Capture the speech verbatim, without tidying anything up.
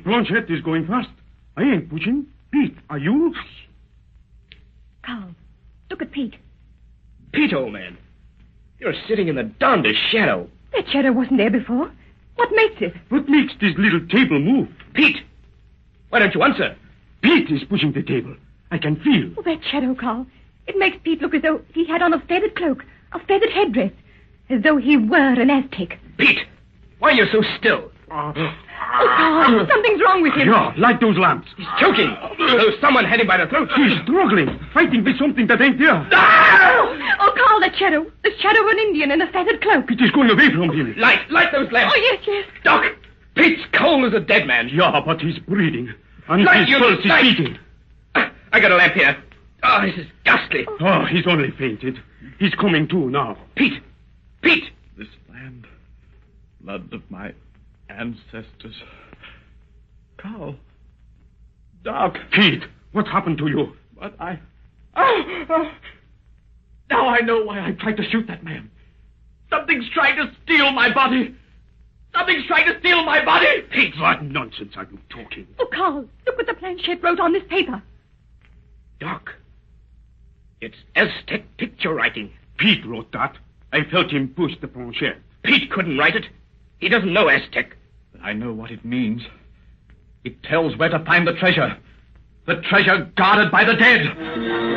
planchette is going fast. I ain't pushing. Pete, are you? Hush. Carl, look at Pete. Pete, old man. You're sitting in the darndest shadow. That shadow wasn't there before. What makes it? What makes this little table move? Pete! Why don't you answer? Pete is pushing the table. I can feel. Oh, that shadow, Carl. It makes Pete look as though he had on a feathered cloak, a feathered headdress, as though he were an Aztec. Pete! Why are you so still? Uh, Oh, Carl, something's wrong with him. yeah, light those lamps. He's choking. Though someone had him by the throat. He's struggling, fighting with something that ain't there. Oh, Carl, that shadow. The shadow of an Indian in a feathered cloak. It is going away from him. Light, light those lamps. Oh, yes, yes. Doc, Pete's cold as a dead man. Yeah, but he's breathing. And Light, his you pulse is light. beating. I got a lamp here. Oh, this is ghastly. Oh, he's only fainted. He's coming to now. Pete! Pete! This land, blood of my ancestors. Carl. Doc. Pete, what happened to you? But I... Oh, oh. Now I know why I tried to shoot that man. Something's trying to steal my body. Something's trying to steal my body. Pete, what nonsense are you talking? Oh, Carl, look what the planchette wrote on this paper. Doc, it's Aztec picture writing. Pete wrote that. I felt him push the planchette. Pete couldn't write it. He doesn't know Aztec. But I know what it means. It tells where to find the treasure. The treasure guarded by the dead.